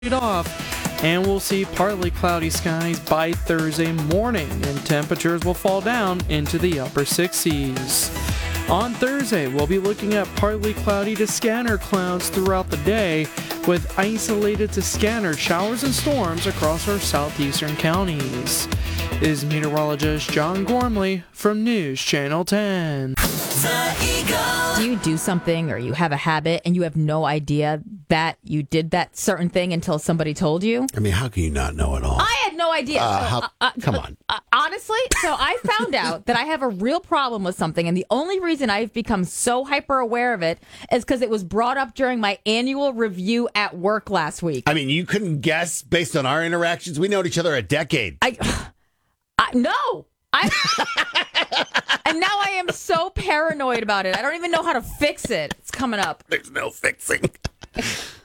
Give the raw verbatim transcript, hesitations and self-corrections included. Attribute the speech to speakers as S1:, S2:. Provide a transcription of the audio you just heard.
S1: off, and we'll see partly cloudy skies by Thursday morning, and temperatures will fall down into the upper sixties. On Thursday, we'll be looking at partly cloudy to scattered clouds throughout the day, with isolated to scattered showers and storms across our southeastern counties. This is meteorologist John Gormley from News Channel ten.
S2: Do you do something or you have a habit and you have no idea that you did that certain thing until somebody told you?
S3: I mean, how can you not know it all?
S2: I had no idea.
S3: Uh,
S2: So,
S3: how-
S2: uh, uh,
S3: come on.
S2: Uh, honestly, so I found out that I have a real problem with something, and the only reason I've become so hyper aware of it is because it was brought up during my annual review at work last week.
S3: I mean, you couldn't guess based on our interactions. We know each other a decade.
S2: I, I no, I, and now I am so paranoid about it. I don't even know how to fix it. It's coming up.
S3: There's no fixing.